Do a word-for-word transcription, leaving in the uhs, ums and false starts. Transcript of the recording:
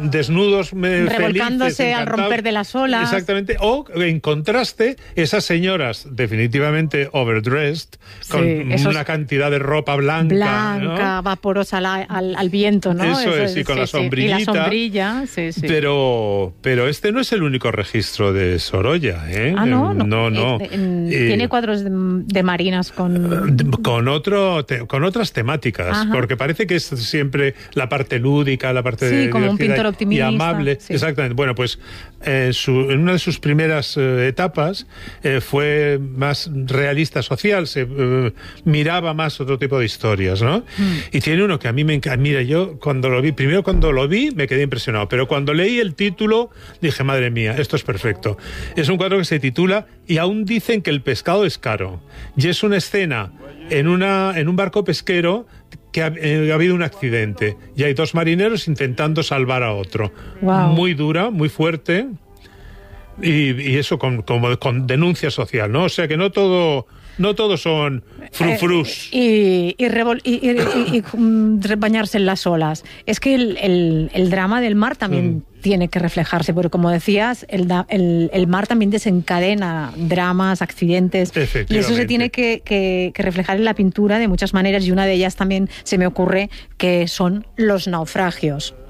desnudos me, revolcándose felices, al romper de las olas. Exactamente. O, en contraste, esas señoras definitivamente overdressed, con sí, esos... una cantidad de ropa blanca. Blanca, ¿no? Vaporosa al, al, al viento, ¿no? Eso, Eso es, y con sí, la sombrillita. Sí. Y la sombrilla, sí, sí. Pero, pero este no es el único registro de Sorolla, ¿eh? Ah, no, no. no, no. Eh, eh, Tiene cuadros de, de marinas con... Con, otro, te, con otras temáticas, Ajá. porque parece que es siempre la parte lúdica, la parte sí, de como un pintor optimista. Y amable. Sí. Exactamente. Bueno, pues eh, su, en una de sus primeras eh, etapas eh, fue más realista social, se eh, miraba más otro tipo de historias, ¿no? Mm. Y tiene uno que a mí me encanta. Mira, yo cuando lo vi, primero cuando lo vi me quedé impresionado, pero cuando leí el título dije, madre mía, esto es perfecto. Es un cuadro que se titula Y aún dicen que el pescado es caro. Y es una escena en, una, en un barco pesquero que ha, eh, ha habido un accidente y hay dos marineros intentando salvar a otro. Wow. Muy dura, muy fuerte y, y eso con, como con denuncia social, ¿no? O sea que no todo... No todos son frufrus. Eh, y, y, revol, y, y, y, y bañarse en las olas. Es que el, el, el drama del mar también mm. tiene que reflejarse, porque como decías, el, el, el mar también desencadena dramas, accidentes, y eso se tiene que, que, que reflejar en la pintura de muchas maneras, y una de ellas también se me ocurre que son los naufragios.